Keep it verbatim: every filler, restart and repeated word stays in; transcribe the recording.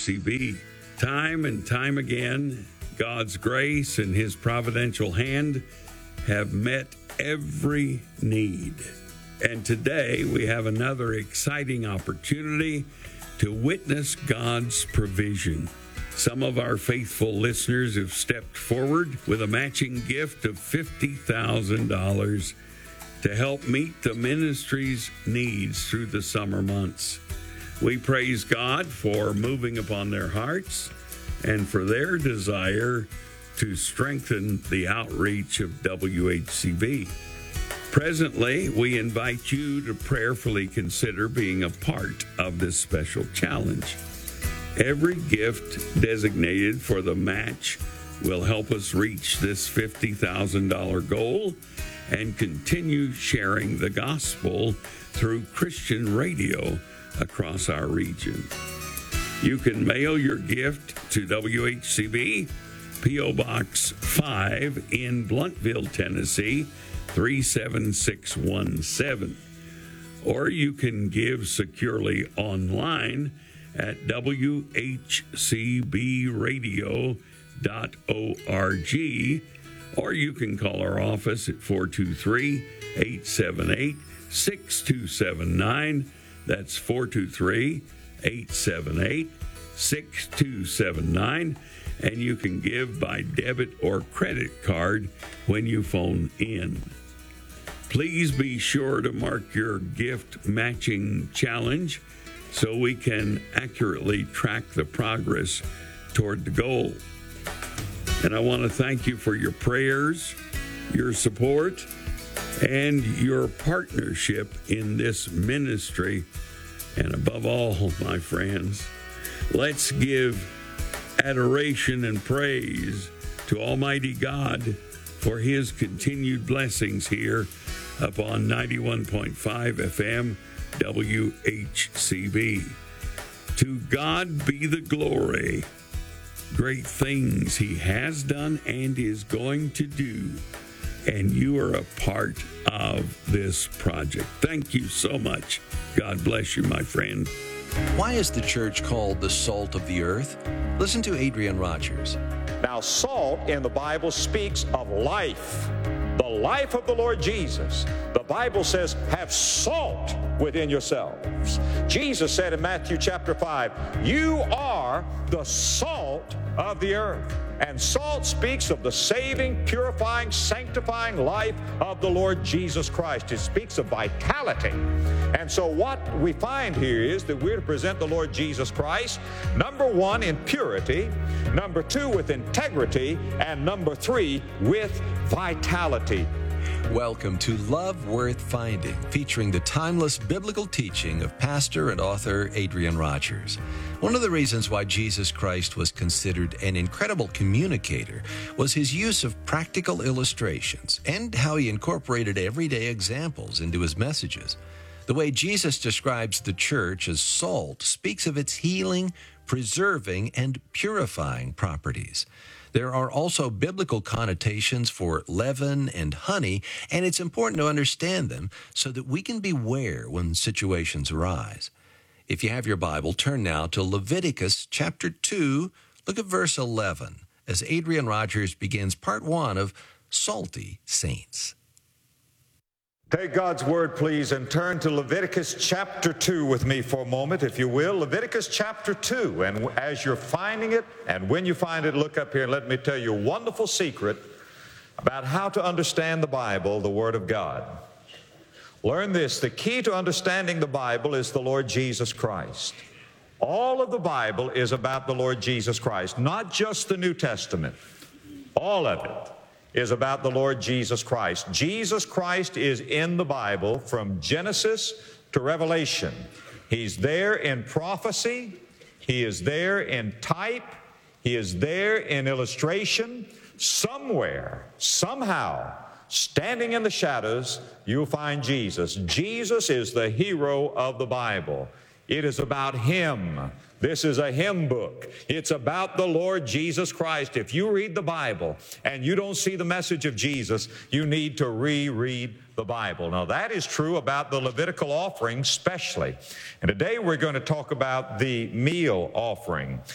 C B. Time and time again, God's grace and His providential hand have met every need. And today we have another exciting opportunity to witness God's provision. Some of our faithful listeners have stepped forward with a matching gift of fifty thousand dollars to help meet the ministry's needs through the summer months. We praise God for moving upon their hearts and for their desire to strengthen the outreach of W H C B. Presently, we invite you to prayerfully consider being a part of this special challenge. Every gift designated for the match will help us reach this fifty thousand dollars goal and continue sharing the gospel through Christian radio across our region. You can mail your gift to W H C B, P O. Box five in Blountville, Tennessee, three seven six one seven. Or you can give securely online at w h c b radio dot org, or you can call our office at four two three, eight seven eight, six two seven nine. That's four two three, eight seven eight, six two seven nine. And you can give by debit or credit card when you phone in. Please be sure to mark your gift matching challenge so we can accurately track the progress toward the goal. And I want to thank you for your prayers, your support, and your partnership in this ministry. And above all, my friends, let's give adoration and praise to Almighty God for His continued blessings here upon ninety-one point five F M W H C B. To God be the glory. Great things He has done and is going to do. And you are a part of this project. Thank you so much. God bless you, my friend. Why is the church called the salt of the earth? Listen to Adrian Rogers. Now, salt in the Bible speaks of life, the life of the Lord Jesus. The Bible says, have salt within yourselves. Jesus said in Matthew chapter five, you are the salt of the earth. And salt speaks of the saving, purifying, sanctifying life of the Lord Jesus Christ. It speaks of vitality. And so what we find here is that we're to present the Lord Jesus Christ, number one, in purity, number two, with integrity, and number three, with vitality. Welcome to Love Worth Finding, featuring the timeless biblical teaching of pastor and author Adrian Rogers. One of the reasons why Jesus Christ was considered an incredible communicator was his use of practical illustrations and how he incorporated everyday examples into his messages. The way Jesus describes the church as salt speaks of its healing, preserving, and purifying properties. There are also biblical connotations for leaven and honey, and it's important to understand them so that we can beware when situations arise. If you have your Bible, turn now to Leviticus chapter two. Look at verse eleven as Adrian Rogers begins part one of Salty Saints. Take God's word, please, and turn to Leviticus chapter two with me for a moment, if you will. Leviticus chapter two. And as you're finding it, and when you find it, look up here and let me tell you a wonderful secret about how to understand the Bible, the Word of God. Learn this. The key to understanding the Bible is the Lord Jesus Christ. All of the Bible is about the Lord Jesus Christ, not just the New Testament. All of it is about the Lord Jesus Christ. Jesus Christ is in the Bible from Genesis to Revelation. He's there in prophecy. He is there in type. He is there in illustration. Somewhere, somehow, standing in the shadows, you'll find Jesus. Jesus is the hero of the Bible. It is about Him. This is a hymn book. It's about the Lord Jesus Christ. If you read the Bible and you don't see the message of Jesus, you need to reread the Bible. Now, that is true about the Levitical offering especially. And today we're going to talk about the meal offering.